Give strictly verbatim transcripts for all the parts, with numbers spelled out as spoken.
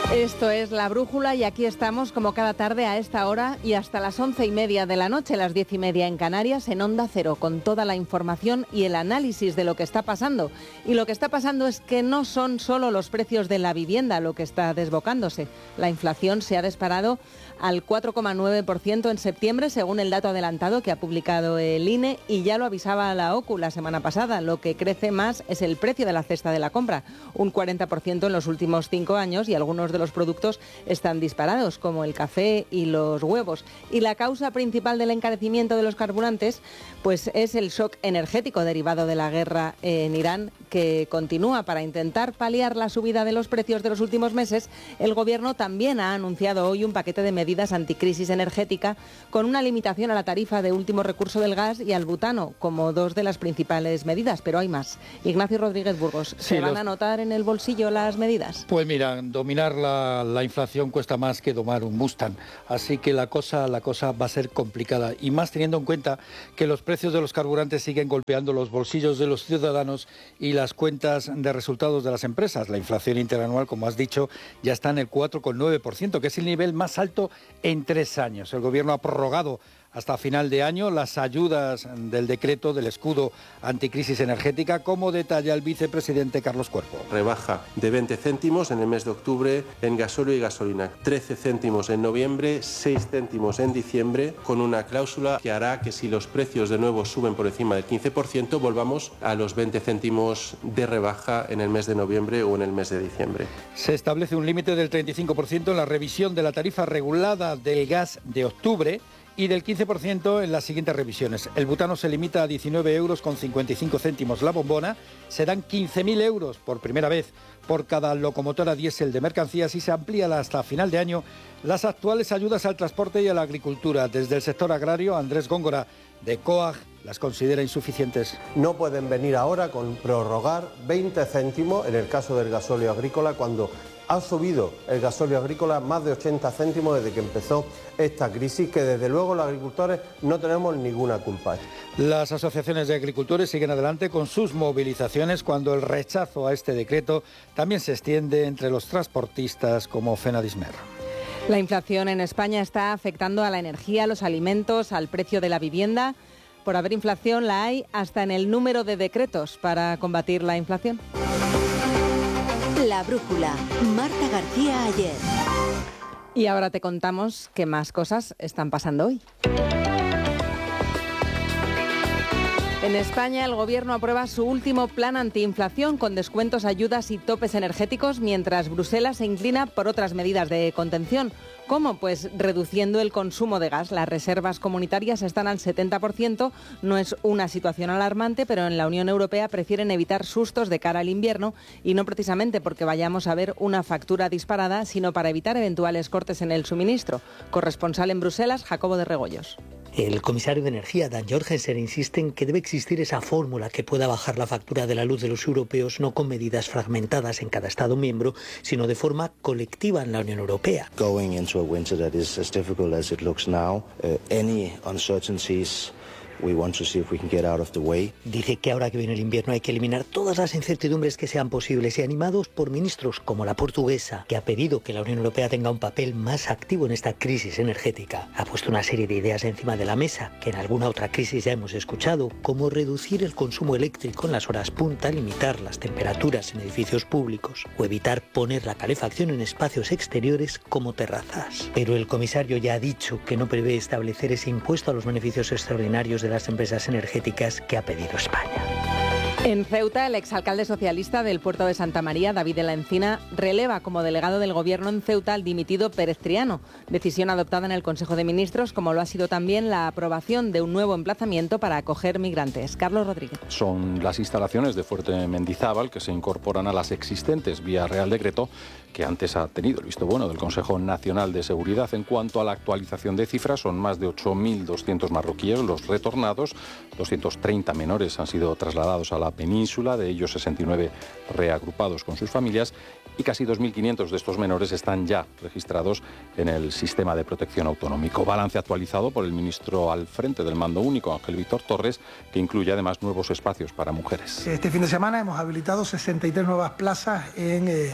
Esto es La Brújula y aquí estamos como cada tarde a esta hora y hasta las once y media de la noche, las diez y media en Canarias, en Onda Cero, con toda la información y el análisis de lo que está pasando. Y lo que está pasando es que no son solo los precios de la vivienda lo que está desbocándose. La inflación se ha disparado al cuatro coma nueve por ciento en septiembre, según el dato adelantado que ha publicado el I N E, y ya lo avisaba la O C U la semana pasada. Lo que crece más es el precio de la cesta de la compra, un cuarenta por ciento en los últimos cinco años, y algunos de los productos están disparados, como el café y los huevos. Y la causa principal del encarecimiento de los carburantes pues es el shock energético derivado de la guerra en Irán, que continúa. Para intentar paliar la subida de los precios de los últimos meses, el Gobierno también ha anunciado hoy un paquete de medidas anticrisis energética con una limitación a la tarifa de último recurso del gas y al butano como dos de las principales medidas, pero hay más. Ignacio Rodríguez Burgos, ¿se sí, van los... a notar en el bolsillo las medidas? Pues mira, dominar la, la inflación cuesta más que domar un Mustang, así que la cosa, la cosa va a ser complicada, y más teniendo en cuenta que los precios de los carburantes siguen golpeando los bolsillos de los ciudadanos y las cuentas de resultados de las empresas. La inflación interanual, como has dicho, ya está en el cuatro coma nueve por ciento, que es el nivel más alto en tres años. El Gobierno ha prorrogado hasta final de año las ayudas del decreto del escudo anticrisis energética, como detalla el vicepresidente Carlos Cuerpo. Rebaja de veinte céntimos en el mes de octubre en gasóleo y gasolina, trece céntimos en noviembre, seis céntimos en diciembre, con una cláusula que hará que si los precios de nuevo suben por encima del quince por ciento, volvamos a los veinte céntimos de rebaja en el mes de noviembre o en el mes de diciembre. Se establece un límite del treinta y cinco por ciento en la revisión de la tarifa regulada del gas de octubre y del quince por ciento en las siguientes revisiones. El butano se limita a diecinueve euros con cincuenta y cinco céntimos la bombona. Serán quince mil euros por primera vez por cada locomotora diésel de mercancías, y se amplían hasta final de año las actuales ayudas al transporte y a la agricultura. Desde el sector agrario, Andrés Góngora, de COAG, las considera insuficientes. No pueden venir ahora con prorrogar veinte céntimos en el caso del gasóleo agrícola, cuando ha subido el gasóleo agrícola más de ochenta céntimos desde que empezó esta crisis, que desde luego los agricultores no tenemos ninguna culpa. Las asociaciones de agricultores siguen adelante con sus movilizaciones, cuando el rechazo a este decreto también se extiende entre los transportistas como Fenadismer. La inflación en España está afectando a la energía, a los alimentos, al precio de la vivienda. Por haber inflación la hay hasta en el número de decretos para combatir la inflación. La Brújula, Marta García Ayer. Y ahora te contamos qué más cosas están pasando hoy. En España, el Gobierno aprueba su último plan antiinflación con descuentos, ayudas y topes energéticos, mientras Bruselas se inclina por otras medidas de contención. ¿Cómo? Pues reduciendo el consumo de gas. Las reservas comunitarias están al setenta por ciento. No es una situación alarmante, pero en la Unión Europea prefieren evitar sustos de cara al invierno, y no precisamente porque vayamos a ver una factura disparada, sino para evitar eventuales cortes en el suministro. Corresponsal en Bruselas, Jacobo de Regoyos. El comisario de Energía, Dan Jorgensen, insiste en que debe existir esa fórmula que pueda bajar la factura de la luz de los europeos, no con medidas fragmentadas en cada Estado miembro, sino de forma colectiva en la Unión Europea. Going into a winter that is as difficult as it looks now, uh, any uncertainties we want to see if we can get out of the way. Dice que ahora que viene el invierno hay que eliminar todas las incertidumbres que sean posibles, y animados por ministros como la portuguesa, que ha pedido que la Unión Europea tenga un papel más activo en esta crisis energética. Ha puesto una serie de ideas encima de la mesa que en alguna otra crisis ya hemos escuchado, como reducir el consumo eléctrico en las horas punta, limitar las temperaturas en edificios públicos o evitar poner la calefacción en espacios exteriores como terrazas. Pero el comisario ya ha dicho que no prevé establecer ese impuesto a los beneficios extraordinarios de de las empresas energéticas que ha pedido España. En Ceuta, el exalcalde socialista del puerto de Santa María, David de la Encina, releva como delegado del Gobierno en Ceuta al dimitido Pérez Triano, decisión adoptada en el Consejo de Ministros, como lo ha sido también la aprobación de un nuevo emplazamiento para acoger migrantes. Carlos Rodríguez. Son las instalaciones de Fuerte Mendizábal que se incorporan a las existentes vía Real Decreto, que antes ha tenido el visto bueno del Consejo Nacional de Seguridad. En cuanto a la actualización de cifras, son más de ocho mil doscientos marroquíes los retornados, doscientos treinta menores han sido trasladados a la la península, de ellos sesenta y nueve reagrupados con sus familias, y casi dos mil quinientos de estos menores están ya registrados en el sistema de protección autonómico. Balance actualizado por el ministro al frente del Mando Único, Ángel Víctor Torres, que incluye además nuevos espacios para mujeres. Este fin de semana hemos habilitado sesenta y tres nuevas plazas en, eh,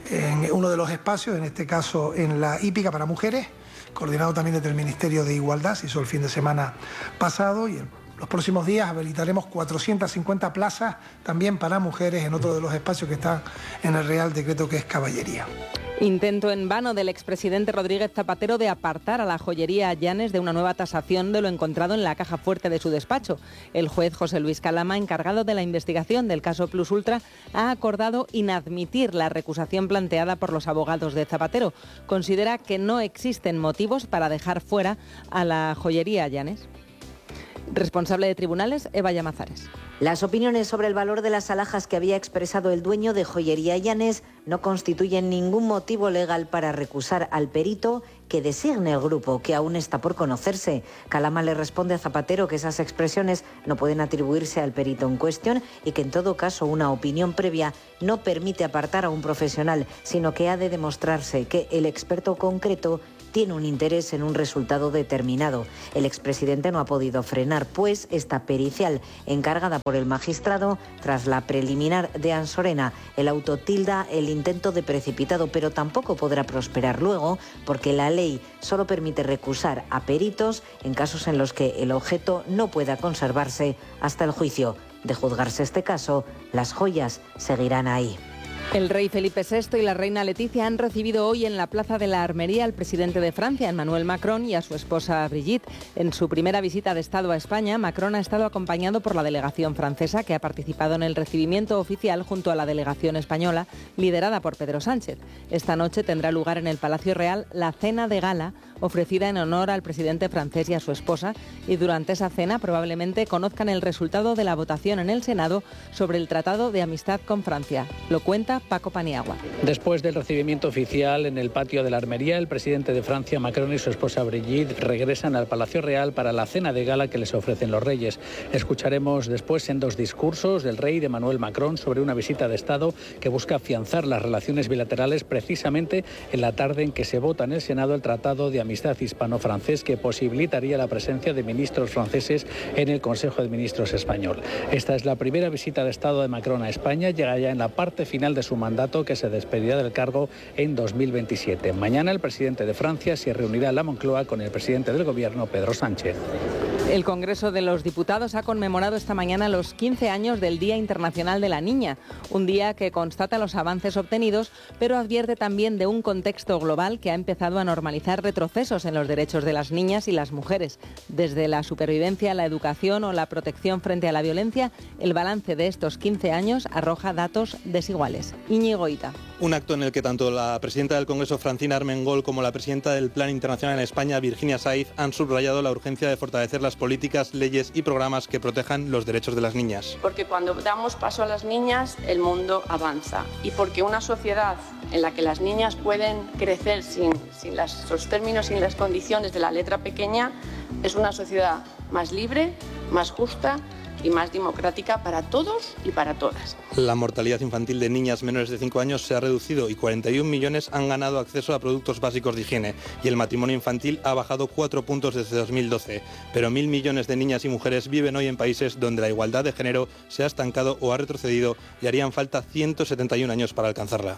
en uno de los espacios, en este caso en la hípica para mujeres, coordinado también desde el Ministerio de Igualdad, se hizo el fin de semana pasado, y el los próximos días habilitaremos cuatrocientas cincuenta plazas también para mujeres en otro de los espacios que están en el Real Decreto, que es caballería. Intento en vano del expresidente Rodríguez Zapatero de apartar a la joyería Llanes de una nueva tasación de lo encontrado en la caja fuerte de su despacho. El juez José Luis Calama, encargado de la investigación del caso Plus Ultra, ha acordado inadmitir la recusación planteada por los abogados de Zapatero. Considera que no existen motivos para dejar fuera a la joyería Llanes. Responsable de tribunales, Eva Llamazares. Las opiniones sobre el valor de las alhajas que había expresado el dueño de Joyería Llanes no constituyen ningún motivo legal para recusar al perito que designe el grupo, que aún está por conocerse. Calama le responde a Zapatero que esas expresiones no pueden atribuirse al perito en cuestión y que en todo caso una opinión previa no permite apartar a un profesional, sino que ha de demostrarse que el experto concreto tiene un interés en un resultado determinado. El expresidente no ha podido frenar, pues, esta pericial encargada por el magistrado tras la preliminar de Ansorena. El auto tilda el intento de precipitado, pero tampoco podrá prosperar luego, porque la ley solo permite recusar a peritos en casos en los que el objeto no pueda conservarse hasta el juicio. De juzgarse este caso, las joyas seguirán ahí. El rey Felipe sexto y la reina Leticia han recibido hoy en la Plaza de la Armería al presidente de Francia, Emmanuel Macron, y a su esposa Brigitte. En su primera visita de Estado a España, Macron ha estado acompañado por la delegación francesa, que ha participado en el recibimiento oficial junto a la delegación española, liderada por Pedro Sánchez. Esta noche tendrá lugar en el Palacio Real la cena de gala ofrecida en honor al presidente francés y a su esposa, y durante esa cena probablemente conozcan el resultado de la votación en el Senado sobre el Tratado de Amistad con Francia. Lo cuenta Paco Paniagua. Después del recibimiento oficial en el patio de la Armería, el presidente de Francia, Macron, y su esposa Brigitte regresan al Palacio Real para la cena de gala que les ofrecen los reyes. Escucharemos después en dos discursos del rey de Emmanuel Macron sobre una visita de Estado que busca afianzar las relaciones bilaterales precisamente en la tarde en que se vota en el Senado el Tratado de Amistad hispano-francés, que posibilitaría la presencia de ministros franceses en el Consejo de Ministros español. Esta es la primera visita de Estado de Macron a España, llega ya en la parte final de su mandato, que se despedirá del cargo en dos mil veintisiete. Mañana el presidente de Francia se reunirá en la Moncloa con el presidente del Gobierno, Pedro Sánchez. El Congreso de los Diputados ha conmemorado esta mañana los quince años del Día Internacional de la Niña, un día que constata los avances obtenidos, pero advierte también de un contexto global que ha empezado a normalizar retrocesos en los derechos de las niñas y las mujeres. Desde la supervivencia, la educación o la protección frente a la violencia, el balance de estos quince años arroja datos desiguales. Íñigo Ita. Un acto en el que tanto la presidenta del Congreso, Francina Armengol, como la presidenta del Plan Internacional en España, Virginia Saíz, han subrayado la urgencia de fortalecer las políticas, leyes y programas que protejan los derechos de las niñas. Porque cuando damos paso a las niñas, el mundo avanza. Y porque una sociedad en la que las niñas pueden crecer sin, sin las, los términos, sin las condiciones de la letra pequeña, es una sociedad más libre, más justa y más democrática para todos y para todas. La mortalidad infantil de niñas menores de cinco años se ha reducido y cuarenta y un millones han ganado acceso a productos básicos de higiene, y el matrimonio infantil ha bajado cuatro puntos desde dos mil doce. Pero mil millones de niñas y mujeres viven hoy en países donde la igualdad de género se ha estancado o ha retrocedido, y harían falta ciento setenta y un años para alcanzarla.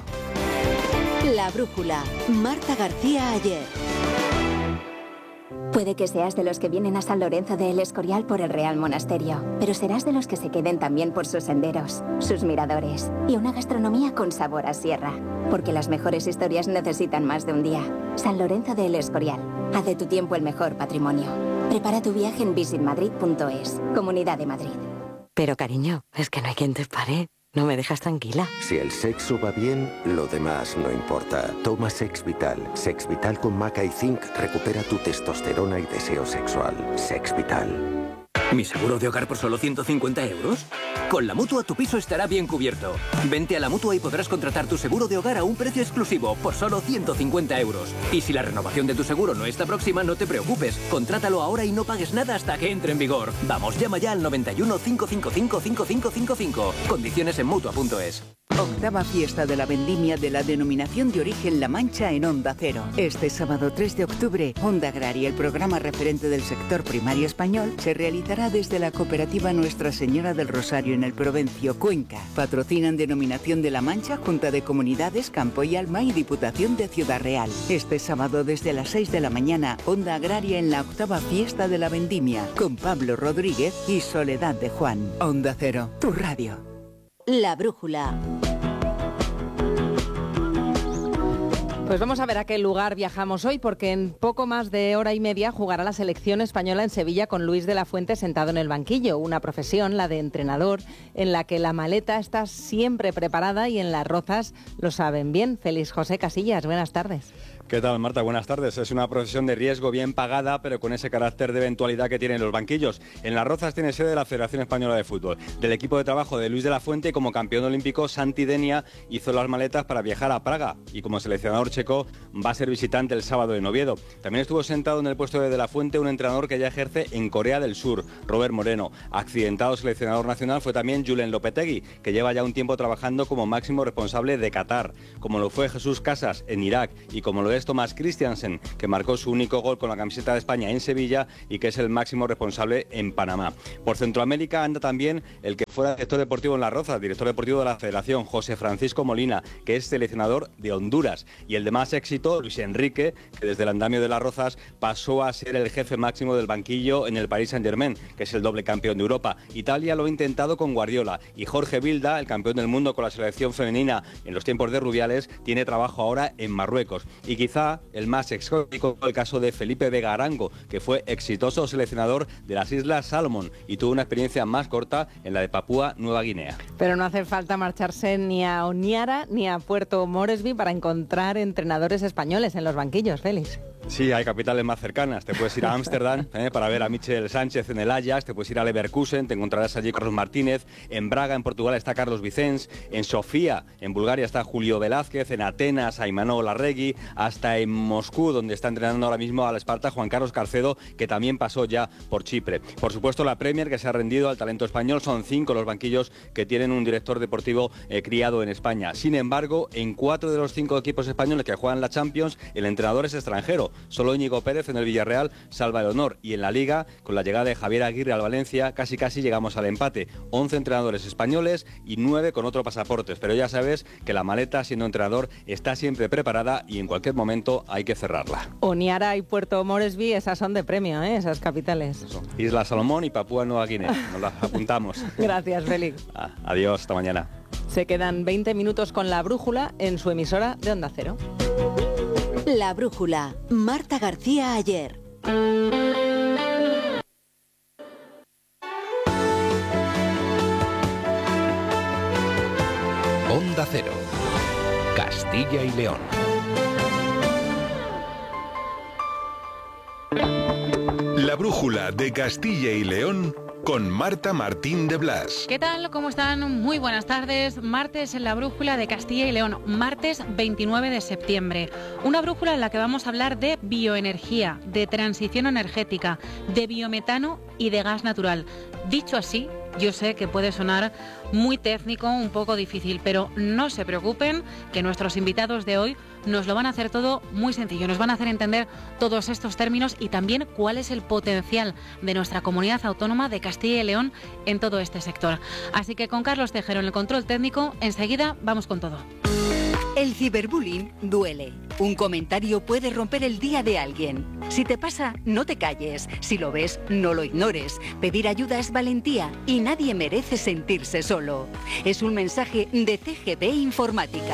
La brújula. Marta García Ayer. Puede que seas de los que vienen a San Lorenzo de El Escorial por el Real Monasterio, pero serás de los que se queden también por sus senderos, sus miradores y una gastronomía con sabor a sierra. Porque las mejores historias necesitan más de un día. San Lorenzo de El Escorial. Haz de tu tiempo el mejor patrimonio. Prepara tu viaje en visit madrid punto es. Comunidad de Madrid. Pero cariño, es que no hay quien te pare. No me dejas tranquila. Si el sexo va bien, lo demás no importa. Toma Sex Vital. Sex Vital con maca y zinc recupera tu testosterona y deseo sexual. Sex Vital. ¿Mi seguro de hogar por solo ciento cincuenta euros? Con la Mutua tu piso estará bien cubierto. Vente a la Mutua y podrás contratar tu seguro de hogar a un precio exclusivo por solo ciento cincuenta euros. Y si la renovación de tu seguro no está próxima, no te preocupes. Contrátalo ahora y no pagues nada hasta que entre en vigor. Vamos, llama ya al noventa y uno, cinco cinco cinco, cinco cinco cinco cinco. Condiciones en Mutua punto es. Octava fiesta de la vendimia de la denominación de origen La Mancha en Onda Cero. Este sábado tres de octubre, Onda Agraria, el programa referente del sector primario español, se realizará desde la cooperativa Nuestra Señora del Rosario en el Provencio, Cuenca. Patrocinan Denominación de La Mancha, Junta de Comunidades, Campo y Alma y Diputación de Ciudad Real. Este sábado desde las seis de la mañana, Onda Agraria en la octava fiesta de la vendimia, con Pablo Rodríguez y Soledad de Juan. Onda Cero, tu radio. La brújula. Pues vamos a ver a qué lugar viajamos hoy, porque en poco más de hora y media jugará la selección española en Sevilla con Luis de la Fuente sentado en el banquillo. Una profesión, la de entrenador, en la que la maleta está siempre preparada y en Las Rozas lo saben bien. Félix José Casillas, buenas tardes. ¿Qué tal, Marta? Buenas tardes. Es una profesión de riesgo bien pagada, pero con ese carácter de eventualidad que tienen los banquillos. En Las Rozas tiene sede la Federación Española de Fútbol. Del equipo de trabajo de Luis de la Fuente, como campeón olímpico, Santi Denia hizo las maletas para viajar a Praga y como seleccionador checo va a ser visitante el sábado en Oviedo. También estuvo sentado en el puesto de De la Fuente un entrenador que ya ejerce en Corea del Sur, Robert Moreno. Accidentado seleccionador nacional fue también Julen Lopetegui, que lleva ya un tiempo trabajando como máximo responsable de Qatar, como lo fue Jesús Casas en Irak y como lo es Tomás Christiansen, que marcó su único gol con la camiseta de España en Sevilla y que es el máximo responsable en Panamá. Por Centroamérica anda también el que fuera director deportivo en Las Rozas, director deportivo de la Federación, José Francisco Molina, que es seleccionador de Honduras, y el de más éxito, Luis Enrique, que desde el andamio de Las Rozas pasó a ser el jefe máximo del banquillo en el Paris Saint-Germain, que es el doble campeón de Europa. Italia lo ha intentado con Guardiola, y Jorge Vilda, el campeón del mundo con la selección femenina en los tiempos de Rubiales, tiene trabajo ahora en Marruecos. Y quizá el más exótico, el caso de Felipe Vega Arango, que fue exitoso seleccionador de las Islas Salomón y tuvo una experiencia más corta en la de Papúa Nueva Guinea. Pero no hace falta marcharse ni a Honiara ni a Puerto Moresby para encontrar entrenadores españoles en los banquillos, Félix. Sí, hay capitales más cercanas. Te puedes ir a Ámsterdam eh, para ver a Michel Sánchez en el Ajax, te puedes ir a Leverkusen, te encontrarás allí Carlos Martínez, en Braga, en Portugal, está Carlos Vicens, en Sofía, en Bulgaria, está Julio Velázquez, en Atenas, a Imanol Arregui, hasta en Moscú, donde está entrenando ahora mismo al Esparta Juan Carlos Carcedo, que también pasó ya por Chipre. Por supuesto, la Premier, que se ha rendido al talento español, son cinco los banquillos que tienen un director deportivo eh, criado en España. Sin embargo, en cuatro de los cinco equipos españoles que juegan la Champions, el entrenador es extranjero. Solo Íñigo Pérez en el Villarreal salva el honor. Y en la Liga, con la llegada de Javier Aguirre al Valencia, casi casi llegamos al empate. once entrenadores españoles y nueve con otro pasaportes. Pero ya sabes que la maleta, siendo entrenador, está siempre preparada y en cualquier momento hay que cerrarla. Honiara y Puerto Moresby, esas son de premio, ¿eh? Esas capitales. Eso. Isla Salomón y Papúa Nueva Guinea. Nos las apuntamos. Gracias, Félix. Ah, adiós, hasta mañana. Se quedan veinte minutos con La Brújula en su emisora de Onda Cero. La Brújula, Marta García Ayer. Onda Cero, Castilla y León. La Brújula de Castilla y León con Marta Martín de Blas. ¿Qué tal? ¿Cómo están? Muy buenas tardes. Martes en la Brújula de Castilla y León, martes veintinueve de septiembre. Una brújula en la que vamos a hablar de bioenergía, de transición energética, de biometano y de gas natural. Dicho así, yo sé que puede sonar muy técnico, un poco difícil, pero no se preocupen, que nuestros invitados de hoy nos lo van a hacer todo muy sencillo. Nos van a hacer entender todos estos términos y también cuál es el potencial de nuestra comunidad autónoma de Castilla y León en todo este sector. Así que con Carlos Tejero en el control técnico, enseguida vamos con todo. El ciberbullying duele. Un comentario puede romper el día de alguien. Si te pasa, no te calles. Si lo ves, no lo ignores. Pedir ayuda es valentía y nadie merece sentirse solo. Es un mensaje de C G B Informática.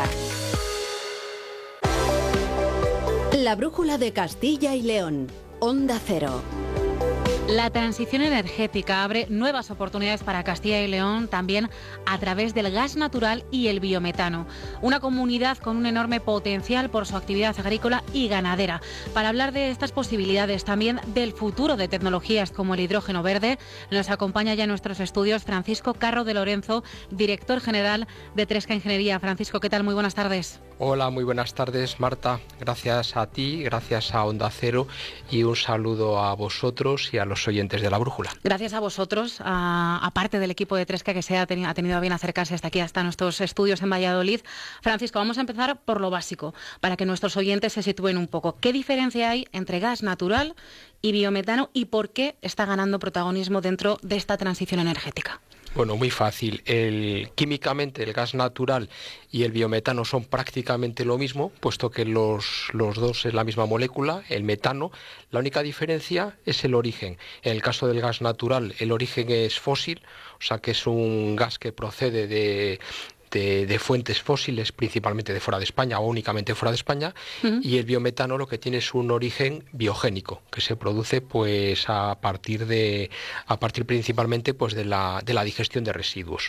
La Brújula de Castilla y León, Onda Cero. La transición energética abre nuevas oportunidades para Castilla y León, también a través del gas natural y el biometano. Una comunidad con un enorme potencial por su actividad agrícola y ganadera. Para hablar de estas posibilidades, también del futuro de tecnologías como el hidrógeno verde, nos acompaña ya en nuestros estudios Francisco Carro de Lorenzo, director general de Tresca Ingeniería. Francisco, ¿qué tal? Muy buenas tardes. Hola, muy buenas tardes, Marta. Gracias a ti, gracias a Onda Cero y un saludo a vosotros y a los oyentes de La Brújula. Gracias a vosotros, aparte del equipo de Tresca que se ha, teni- ha tenido a bien acercarse hasta aquí, hasta nuestros estudios en Valladolid. Francisco, vamos a empezar por lo básico, para que nuestros oyentes se sitúen un poco. ¿Qué diferencia hay entre gas natural y biometano y por qué está ganando protagonismo dentro de esta transición energética? Bueno, muy fácil. El, químicamente el gas natural y el biometano son prácticamente lo mismo, puesto que los, los dos es la misma molécula, el metano. La única diferencia es el origen. En el caso del gas natural, el origen es fósil, o sea que es un gas que procede de... De, de fuentes fósiles, principalmente de fuera de España o únicamente fuera de España, uh-huh. Y el biometano lo que tiene es un origen biogénico que se produce pues a partir de a partir principalmente pues de la de la digestión de residuos.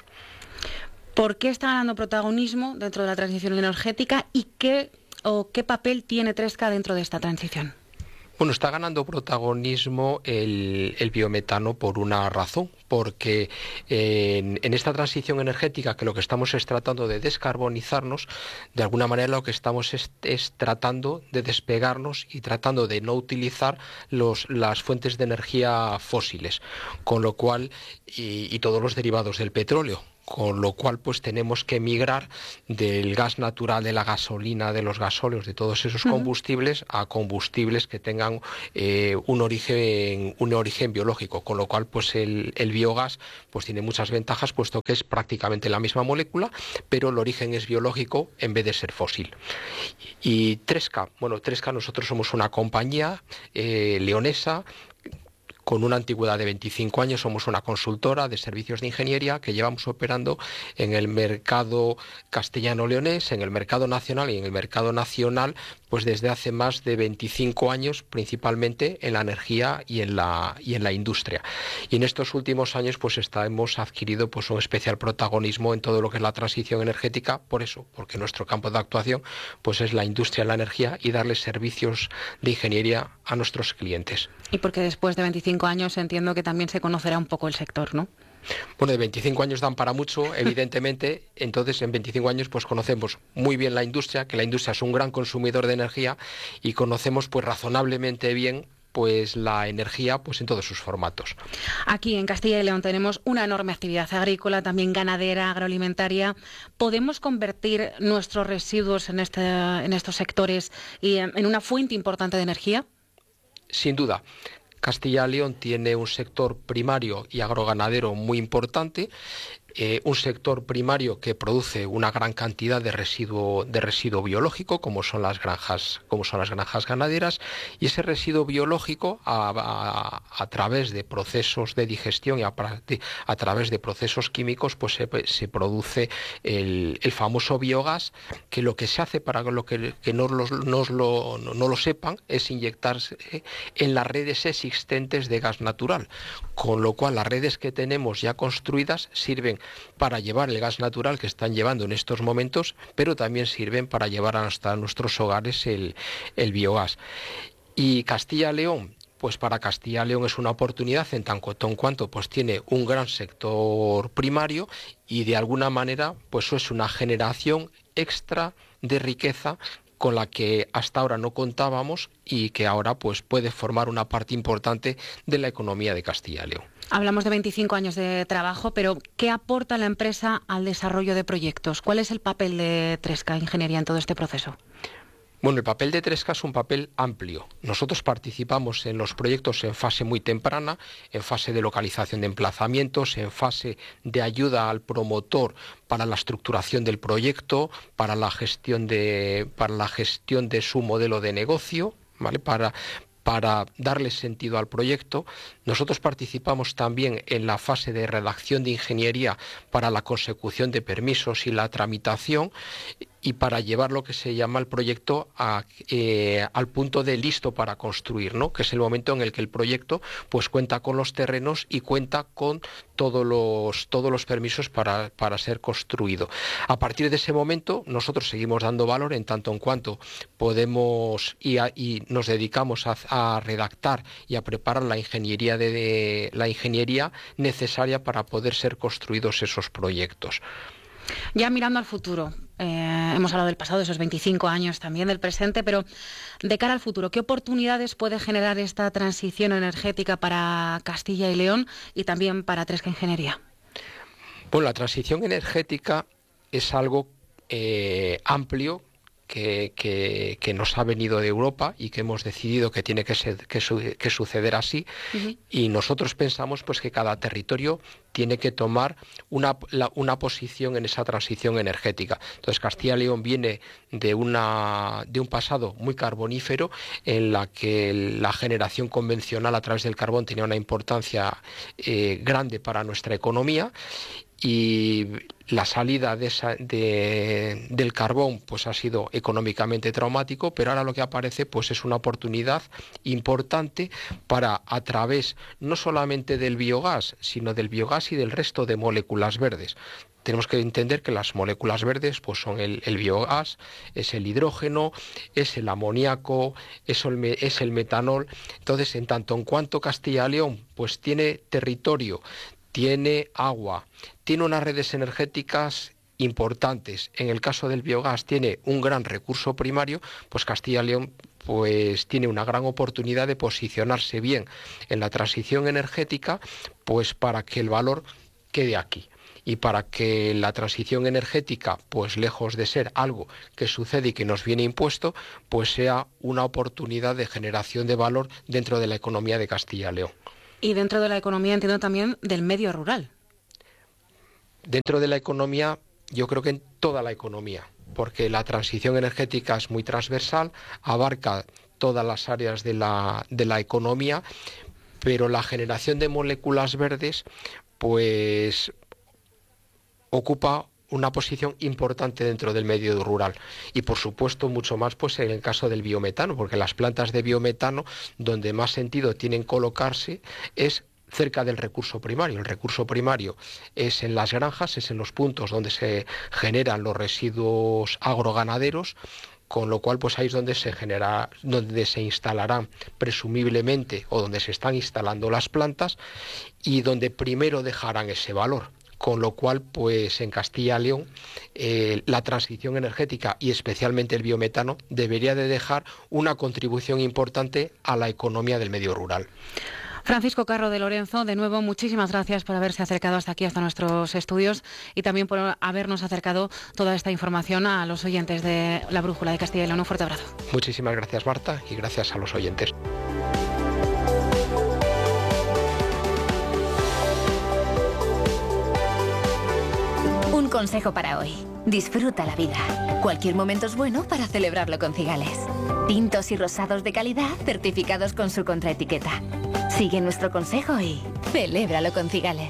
¿Por qué está ganando protagonismo dentro de la transición energética y qué o qué papel tiene Tresca dentro de esta transición? Bueno, está ganando protagonismo el, el biometano por una razón, porque en, en esta transición energética, que lo que estamos es tratando de descarbonizarnos, de alguna manera lo que estamos es, es tratando de despegarnos y tratando de no utilizar los, las fuentes de energía fósiles, con lo cual, y, y todos los derivados del petróleo. Con lo cual pues tenemos que migrar del gas natural, de la gasolina, de los gasóleos, de todos esos combustibles uh-huh. a combustibles que tengan eh, un origen un origen biológico, con lo cual pues el, el biogás pues tiene muchas ventajas, puesto que es prácticamente la misma molécula, pero el origen es biológico en vez de ser fósil. Y Tresca, bueno, Tresca nosotros somos una compañía eh, leonesa, con una antigüedad de veinticinco años, somos una consultora de servicios de ingeniería que llevamos operando en el mercado castellano-leonés, en el mercado nacional y en el mercado nacional, pues desde hace más de veinticinco años, principalmente en la energía y en la y en la industria. Y en estos últimos años, pues está, hemos adquirido pues un especial protagonismo en todo lo que es la transición energética, por eso, porque nuestro campo de actuación pues es la industria y la energía y darles servicios de ingeniería a nuestros clientes. Y porque después de veinticinco años entiendo que también se conocerá un poco el sector, ¿no? Bueno, de veinticinco años dan para mucho, evidentemente, entonces en veinticinco años pues conocemos muy bien la industria, que la industria es un gran consumidor de energía y conocemos pues razonablemente bien pues la energía pues en todos sus formatos. Aquí en Castilla y León tenemos una enorme actividad agrícola, también ganadera, agroalimentaria. ¿Podemos convertir nuestros residuos en, este, en estos sectores y en, en una fuente importante de energía? Sin duda. Castilla y León tiene un sector primario y agroganadero muy importante, eh, un sector primario que produce una gran cantidad de residuo de residuo biológico, como son las granjas, como son las granjas ganaderas, y ese residuo biológico a, a, a través de procesos de digestión y a, a través de procesos químicos, pues se, se produce el, el famoso biogás, que lo que se hace para lo que, que no, los, no, lo, no, no lo sepan es inyectarse en las redes existentes de gas natural, con lo cual las redes que tenemos ya construidas sirven para llevar el gas natural que están llevando en estos momentos, pero también sirven para llevar hasta nuestros hogares el, el biogás. Y Castilla y León, pues para Castilla y León es una oportunidad en tanto en cuanto pues tiene un gran sector primario y de alguna manera pues eso es una generación extra de riqueza con la que hasta ahora no contábamos y que ahora pues puede formar una parte importante de la economía de Castilla y León. Hablamos de veinticinco años de trabajo, pero ¿qué aporta la empresa al desarrollo de proyectos? ¿Cuál es el papel de Tresca Ingeniería en todo este proceso? Bueno, el papel de Tresca es un papel amplio. Nosotros participamos en los proyectos en fase muy temprana, en fase de localización de emplazamientos, en fase de ayuda al promotor para la estructuración del proyecto, para la gestión de, para la gestión de su modelo de negocio, ¿vale? Para para darle sentido al proyecto. Nosotros participamos también en la fase de redacción de ingeniería para la consecución de permisos y la tramitación, y para llevar lo que se llama el proyecto a, eh, al punto de listo para construir, ¿no? Que es el momento en el que el proyecto pues cuenta con los terrenos y cuenta con todos los, todos los permisos para, para ser construido. A partir de ese momento nosotros seguimos dando valor en tanto en cuanto podemos y, a, y nos dedicamos a, a redactar y a preparar la ingeniería, de, de, la ingeniería necesaria para poder ser construidos esos proyectos. Ya mirando al futuro, eh, hemos hablado del pasado, de esos veinticinco años también, del presente, pero de cara al futuro, ¿qué oportunidades puede generar esta transición energética para Castilla y León y también para Tresca Ingeniería? Bueno, la transición energética es algo eh, amplio, Que, que, que nos ha venido de Europa y que hemos decidido que tiene que, ser, que, su, que suceder así. Uh-huh. Y nosotros pensamos pues que cada territorio tiene que tomar una, la, una posición en esa transición energética. Entonces Castilla y León viene de, una, de un pasado muy carbonífero en la que la generación convencional a través del carbón tenía una importancia eh, grande para nuestra economía, y la salida de esa, de, del carbón pues ha sido económicamente traumático, pero ahora lo que aparece pues es una oportunidad importante para, a través no solamente del biogás, sino del biogás y del resto de moléculas verdes. Tenemos que entender que las moléculas verdes pues son el, el biogás, es el hidrógeno, es el amoníaco, es el, es el metanol. Entonces, en tanto en cuanto Castilla y León pues tiene territorio, tiene agua, tiene unas redes energéticas importantes, en el caso del biogás tiene un gran recurso primario, pues Castilla y León pues tiene una gran oportunidad de posicionarse bien en la transición energética, pues para que el valor quede aquí. Y para que la transición energética, pues lejos de ser algo que sucede y que nos viene impuesto, pues sea una oportunidad de generación de valor dentro de la economía de Castilla y León. Y dentro de la economía entiendo también del medio rural. Dentro de la economía, yo creo que en toda la economía, porque la transición energética es muy transversal, abarca todas las áreas de la, de la economía, pero la generación de moléculas verdes, pues ocupa una posición importante dentro del medio rural y por supuesto mucho más pues en el caso del biometano, porque las plantas de biometano donde más sentido tienen colocarse es cerca del recurso primario. El recurso primario es en las granjas, es en los puntos donde se generan los residuos agroganaderos, con lo cual pues ahí es donde se genera, donde se instalarán presumiblemente o donde se están instalando las plantas y donde primero dejarán ese valor. Con lo cual, pues en Castilla y León, eh, la transición energética y especialmente el biometano debería de dejar una contribución importante a la economía del medio rural. Francisco Carro de Lorenzo, de nuevo, muchísimas gracias por haberse acercado hasta aquí, hasta nuestros estudios y también por habernos acercado toda esta información a los oyentes de La Brújula de Castilla y León. Un fuerte abrazo. Muchísimas gracias, Marta, y gracias a los oyentes. Un consejo para hoy. Disfruta la vida. Cualquier momento es bueno para celebrarlo con Cigales. Tintos y rosados de calidad certificados con su contraetiqueta. Sigue nuestro consejo y celébralo con Cigales.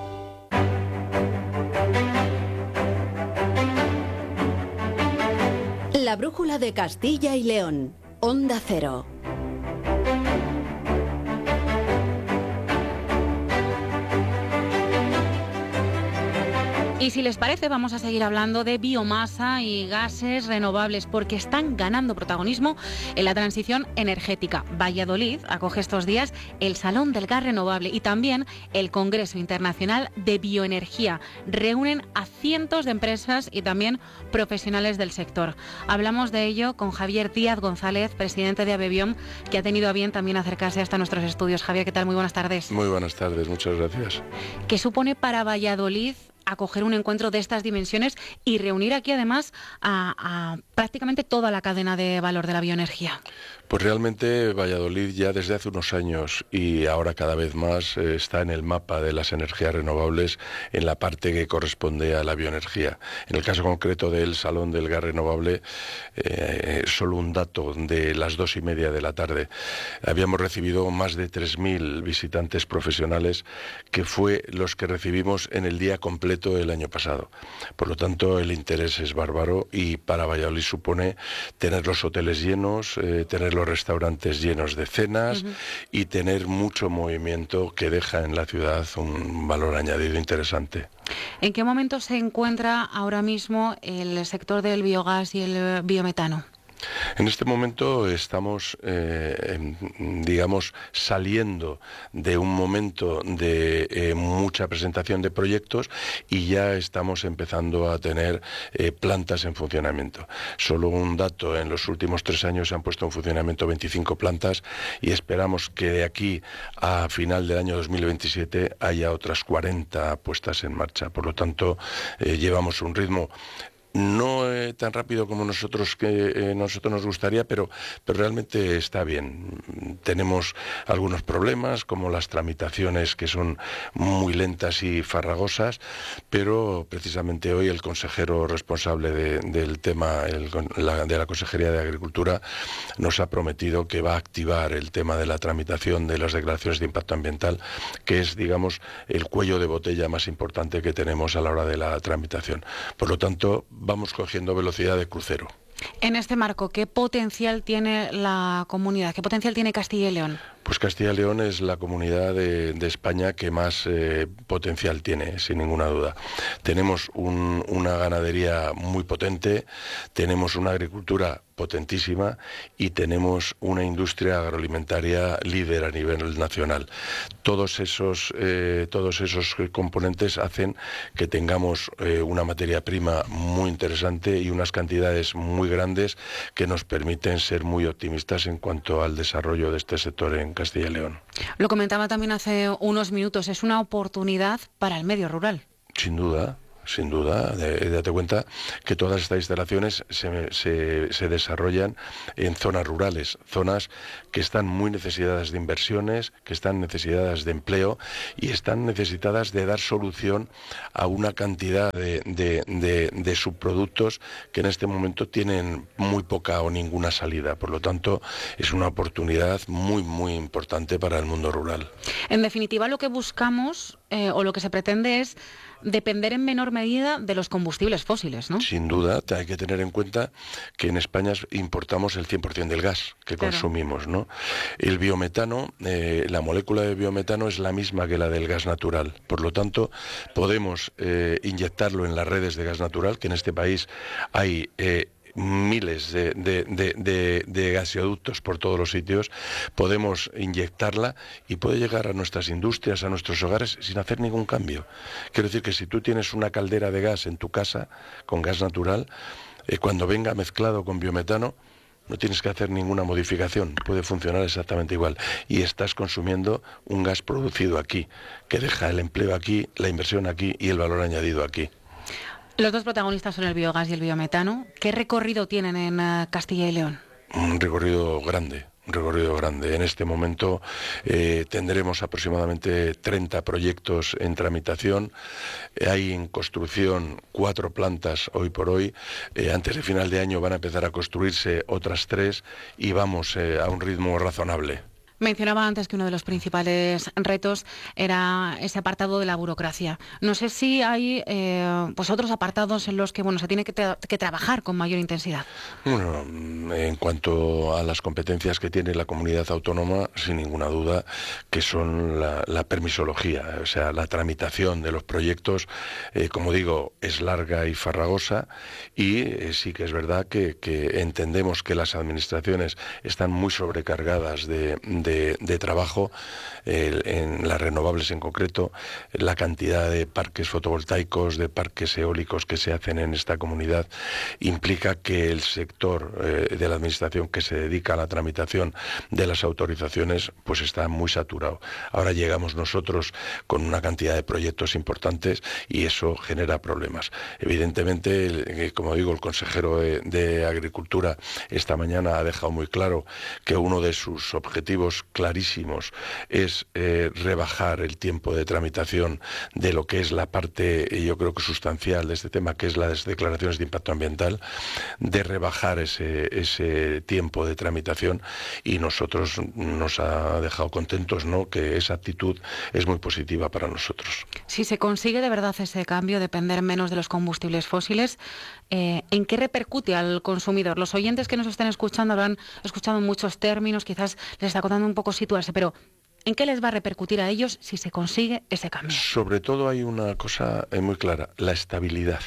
La Brújula de Castilla y León. Onda Cero. Y si les parece, vamos a seguir hablando de biomasa y gases renovables porque están ganando protagonismo en la transición energética. Valladolid acoge estos días el Salón del Gas Renovable y también el Congreso Internacional de Bioenergía. Reúnen a cientos de empresas y también profesionales del sector. Hablamos de ello con Javier Díaz González, presidente de Abebiom, que ha tenido a bien también acercarse hasta nuestros estudios. Javier, ¿qué tal? Muy buenas tardes. Muy buenas tardes, muchas gracias. ¿Qué supone para Valladolid acoger un encuentro de estas dimensiones y reunir aquí además a, a prácticamente toda la cadena de valor de la bioenergía? Pues realmente Valladolid ya desde hace unos años y ahora cada vez más eh, está en el mapa de las energías renovables en la parte que corresponde a la bioenergía. En el caso concreto del Salón del Gas Renovable, eh, solo un dato de las dos y media de la tarde, habíamos recibido más de tres mil visitantes profesionales, que fue los que recibimos en el día completo completo el año pasado. Por lo tanto, el interés es bárbaro y para Valladolid supone tener los hoteles llenos, eh, tener los restaurantes llenos de cenas uh-huh. y tener mucho movimiento que deja en la ciudad un valor añadido interesante. ¿En qué momento se encuentra ahora mismo el sector del biogás y el biometano? En este momento estamos, eh, digamos, saliendo de un momento de eh, mucha presentación de proyectos y ya estamos empezando a tener eh, plantas en funcionamiento. Solo un dato, en los últimos tres años se han puesto en funcionamiento veinticinco plantas y esperamos que de aquí a final del año dos mil veintisiete haya otras cuarenta puestas en marcha. Por lo tanto, eh, llevamos un ritmo no eh, tan rápido como nosotros que eh, nosotros nos gustaría, pero, pero realmente está bien. Tenemos algunos problemas, como las tramitaciones que son muy lentas y farragosas, pero precisamente hoy el consejero responsable de, del tema el, la, de la Consejería de Agricultura nos ha prometido que va a activar el tema de la tramitación de las declaraciones de impacto ambiental, que es, digamos, el cuello de botella más importante que tenemos a la hora de la tramitación. Por lo tanto, vamos cogiendo velocidad de crucero. En este marco, ¿qué potencial tiene la comunidad? ¿Qué potencial tiene Castilla y León? Pues Castilla y León es la comunidad de, de España que más eh, potencial tiene, sin ninguna duda. Tenemos un, una ganadería muy potente, tenemos una agricultura potentísima y tenemos una industria agroalimentaria líder a nivel nacional. Todos esos, eh, todos esos componentes hacen que tengamos eh, una materia prima muy interesante y unas cantidades muy grandes que nos permiten ser muy optimistas en cuanto al desarrollo de este sector en Castilla y León. Lo comentaba también hace unos minutos, es una oportunidad para el medio rural. Sin duda. Sin duda, de, date cuenta que todas estas instalaciones se, se, se desarrollan en zonas rurales, zonas que están muy necesitadas de inversiones, que están necesitadas de empleo y están necesitadas de dar solución a una cantidad de, de, de, de subproductos que en este momento tienen muy poca o ninguna salida. Por lo tanto, es una oportunidad muy, muy importante para el mundo rural. En definitiva, lo que buscamos eh, o lo que se pretende es depender en menor medida de los combustibles fósiles, ¿no? Sin duda, hay que tener en cuenta que en España importamos el cien por ciento del gas que claro. consumimos, ¿no? El biometano, eh, la molécula de biometano es la misma que la del gas natural. Por lo tanto, podemos eh, inyectarlo en las redes de gas natural, que en este país hay Eh, miles de, de, de, de, de gaseoductos por todos los sitios, podemos inyectarla y puede llegar a nuestras industrias, a nuestros hogares sin hacer ningún cambio. Quiero decir que si tú tienes una caldera de gas en tu casa con gas natural, eh, cuando venga mezclado con biometano, no tienes que hacer ninguna modificación, puede funcionar exactamente igual. Y estás consumiendo un gas producido aquí, que deja el empleo aquí, la inversión aquí y el valor añadido aquí. Los dos protagonistas son el biogás y el biometano. ¿Qué recorrido tienen en uh, Castilla y León? Un recorrido grande. Un recorrido grande. En este momento eh, tendremos aproximadamente treinta proyectos en tramitación. Eh, hay en construcción cuatro plantas hoy por hoy. Eh, antes de final de año van a empezar a construirse otras tres y vamos eh, a un ritmo razonable. Mencionaba antes que uno de los principales retos era ese apartado de la burocracia. No sé si hay eh, pues otros apartados en los que bueno se tiene que, tra- que trabajar con mayor intensidad. Bueno, en cuanto a las competencias que tiene la comunidad autónoma, sin ninguna duda, que son la, la permisología, o sea, la tramitación de los proyectos, eh, como digo, es larga y farragosa y eh, sí que es verdad que, que entendemos que las administraciones están muy sobrecargadas de De, de trabajo, eh, en las renovables en concreto, la cantidad de parques fotovoltaicos, de parques eólicos que se hacen en esta comunidad, implica que el sector eh, de la administración que se dedica a la tramitación de las autorizaciones pues está muy saturado. Ahora llegamos nosotros con una cantidad de proyectos importantes y eso genera problemas. Evidentemente, el, como digo, el consejero de, de Agricultura esta mañana ha dejado muy claro que uno de sus objetivos objetivos clarísimos es eh, rebajar el tiempo de tramitación de lo que es la parte, yo creo que sustancial de este tema, que es las declaraciones de impacto ambiental, de rebajar ese, ese tiempo de tramitación, y nosotros nos ha dejado contentos, ¿no?, que esa actitud es muy positiva para nosotros. Si se consigue de verdad ese cambio, depender menos de los combustibles fósiles, eh, ¿en qué repercute al consumidor? Los oyentes que nos estén escuchando habrán escuchado muchos términos, quizás les está costando un poco situarse, pero ¿en qué les va a repercutir a ellos si se consigue ese cambio? Sobre todo hay una cosa muy clara, la estabilidad.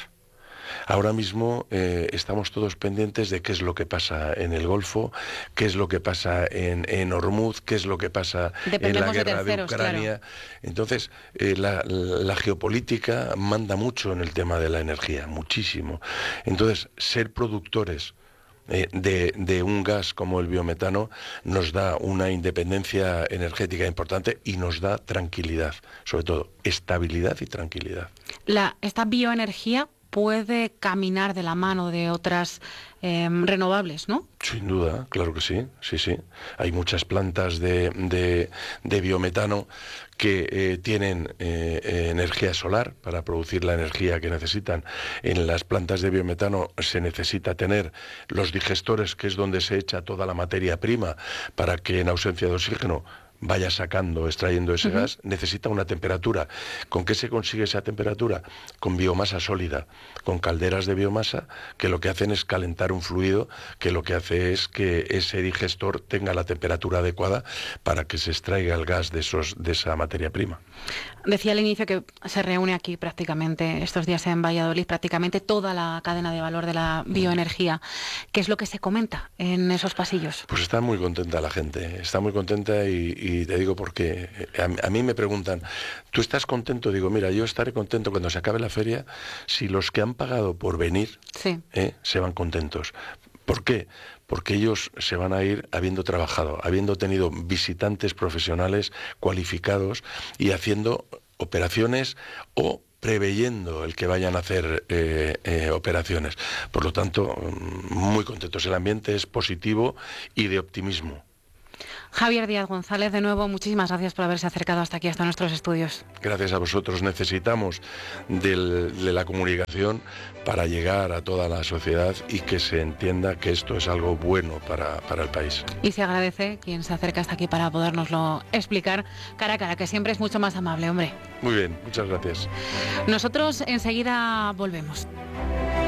Ahora mismo eh, estamos todos pendientes de qué es lo que pasa en el Golfo, qué es lo que pasa en, en Hormuz, qué es lo que pasa Dependemos en la guerra de, terceros, de Ucrania. Claro. Entonces, eh, la, la geopolítica manda mucho en el tema de la energía, muchísimo. Entonces, ser productores Eh, de, de un gas como el biometano nos da una independencia energética importante y nos da tranquilidad, sobre todo estabilidad y tranquilidad. La, esta bioenergía puede caminar de la mano de otras eh, renovables, ¿no? Sin duda, claro que sí, sí, sí. Hay muchas plantas de, de, de biometano que eh, tienen eh, eh, energía solar para producir la energía que necesitan. En las plantas de biometano se necesita tener los digestores, que es donde se echa toda la materia prima para que en ausencia de oxígeno vaya sacando, extrayendo ese uh-huh. gas, necesita una temperatura. ¿Con qué se consigue esa temperatura? Con biomasa sólida, con calderas de biomasa que lo que hacen es calentar un fluido que lo que hace es que ese digestor tenga la temperatura adecuada para que se extraiga el gas de, esos, de esa materia prima. Decía al inicio que se reúne aquí prácticamente, estos días en Valladolid, prácticamente toda la cadena de valor de la bioenergía. ¿Qué es lo que se comenta en esos pasillos? Pues está muy contenta la gente, está muy contenta y, y te digo porque a, a mí me preguntan, ¿tú estás contento? Digo, mira, yo estaré contento cuando se acabe la feria si los que han pagado por venir sí. eh, se van contentos. ¿Por qué? Porque ellos se van a ir habiendo trabajado, habiendo tenido visitantes profesionales cualificados y haciendo operaciones o preveyendo el que vayan a hacer eh, eh, operaciones. Por lo tanto, muy contentos. El ambiente es positivo y de optimismo. Javier Díaz González, de nuevo, muchísimas gracias por haberse acercado hasta aquí, hasta nuestros estudios. Gracias a vosotros. Necesitamos del, de la comunicación para llegar a toda la sociedad y que se entienda que esto es algo bueno para, para el país. Y se agradece quien se acerca hasta aquí para podérnoslo explicar cara a cara, que siempre es mucho más amable, hombre. Muy bien, muchas gracias. Nosotros enseguida volvemos.